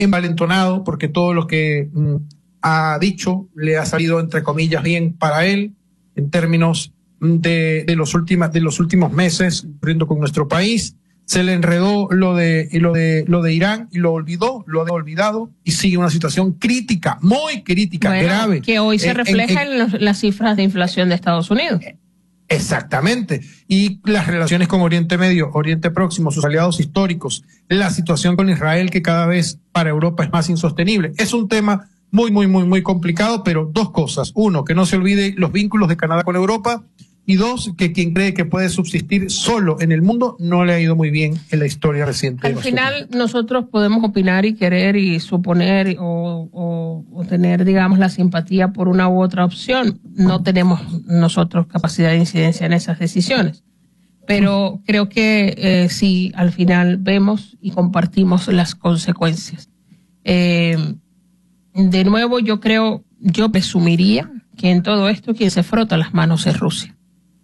envalentonado, porque todo lo que ha dicho le ha salido, entre comillas, bien para él, en términos de los últimos meses ocurriendo con nuestro país. Se le enredó lo de Irán y lo ha olvidado y sigue una situación crítica, muy crítica, grave. Que hoy se refleja en las cifras de inflación de Estados Unidos. Exactamente. Y las relaciones con Oriente Medio, Oriente Próximo, sus aliados históricos, la situación con Israel, que cada vez para Europa es más insostenible. Es un tema muy complicado, pero dos cosas. Uno, que no se olvide los vínculos de Canadá con Europa. Y dos, que quien cree que puede subsistir solo en el mundo no le ha ido muy bien en la historia reciente. Al final nosotros podemos opinar y querer y suponer o tener, digamos, la simpatía por una u otra opción. No tenemos nosotros capacidad de incidencia en esas decisiones. Pero creo que sí, al final vemos y compartimos las consecuencias. De nuevo, yo presumiría que en todo esto quien se frota las manos es Rusia.